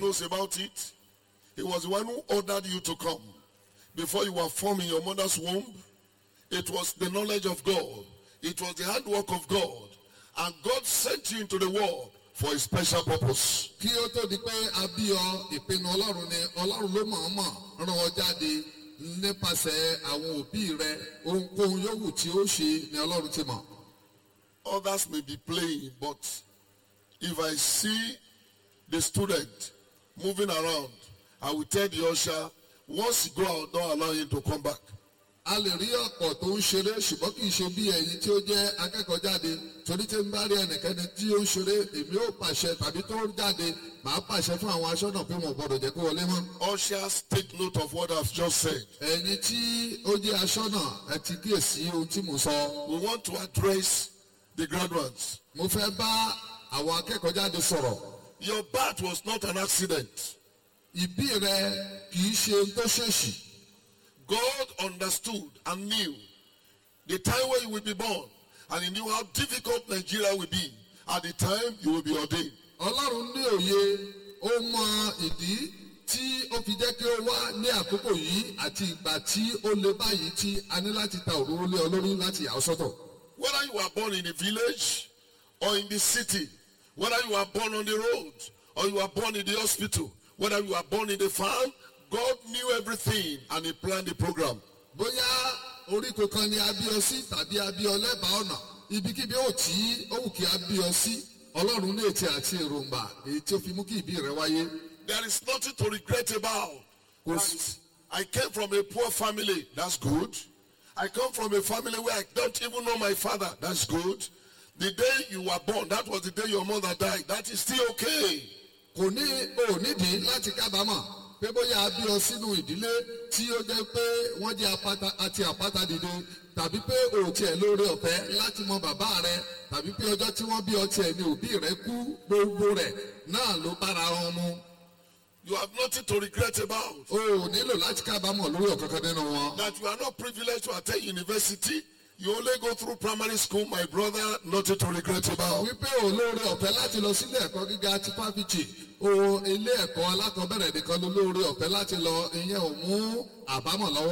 knows about it. He was the one who ordered you to come. Before you were formed in your mother's womb, it was the knowledge of God. It was the hard work of God. And God sent you into the world for a special purpose. Kí ó tó di pé a bí ọ, ìpinnu Ọlọ́run ni Ọlọ́run ló mọ̀ọ́mọ̀ rán ọ jáde nípasẹ̀ àwọn òbí rẹ. Ohunkóhun yòówù tí ó ṣe ni Ọlọ́run ti mọ̀. Others may be playing, but if I see the student moving around, I will tell the usher, once you go out, don't allow him to come back. A lè rí ọ̀pọ̀ tó ń ṣeré ṣùgbọ́n kì í ṣe bí ẹ̀yin tí ó jẹ́ akẹ́kọ̀ọ́ jáde. Torí tí ń bá rí ẹnìkẹ́ni tí ó ń ṣeré, èmi ó pàṣẹ tàbí tó ń jáde, màá pàṣẹ fún àwọn aṣọ́nà pé wọn ò gbọdọ̀ jẹ́ kó wọlé mọ́. Ushers, take note of what I've just said. Ẹ̀yin tí ó jẹ́ aṣọ́nà ẹ ti kíyèsí ohun tí mo sọ. We want to address the graduates. Mo fẹ́ bá àwọn akẹ́kọ̀ọ́ jáde sọ̀rọ̀. Your birth was not an accident. Ìbí rẹ kì í ṣe ohun tó ṣèṣì. God understood and knew the time when you will be born, and he knew how difficult Nigeria will be at the time you will be ordained. Ọlọ́run ní òye, ó mọ ìdí tí ó fi jẹ́ kí ó wá ní àkókò yìí àti ìgbà tí ó lè báyìí tí a ní láti ta òróró lé Ọlọ́run láti yà ọ́ sọ́tọ̀. Whether you are born in the village or in the city, whether you are born on the road or you are born in the hospital, whether you are born in the farm, God knew everything and he planned the program. Bóyá oríko kan ni a bí ọ sí tàbí a bí ọ lẹ́bàá ọ̀nà, ibikíbi ó tí ó wù kí a bí ọ sí, Ọlọ́run ní ètè àti èròǹgbà èyí tí ó fi mú kí ìbí rẹ wáyé. There is nothing to regret about. I came from a poor family, that's good. I come from a family where I don't even know my father, that's good. The day you were born, that was the day your mother died, that is still okay. Kò ní nídìí láti kábàámọ̀ pé bóyá a bí ọ sínú ìdílé tí ó jẹ́ pé wọ́n jẹ́ àpáta dìde, tàbí pé o tiẹ̀ lóore ọ̀fẹ́ láti mọ bàbá rẹ, tàbí pé ọjọ́ tí wọ́n bí ọ tiẹ̀ ni òbí rẹ kú, gbogbo rẹ̀ náà ló bára wọn mu. You have nothing to regret about. O nílò láti kábàámọ̀ lórí ọ̀kankan nínú wọn. That you are not privileged to attend university. You only go through primary school, my brother, nothing to regret about. Wípé o lóore ọ̀fẹ́ láti lọ sílé ẹ̀kọ́ gíga ti fáfitì, o ilé ẹ̀kọ́ alákọ̀ọ́bẹ̀rẹ̀ nìkan ló lóore ọ̀fẹ́ láti lọ, ìyẹn ò mú àbámọ̀ lọ́wọ́.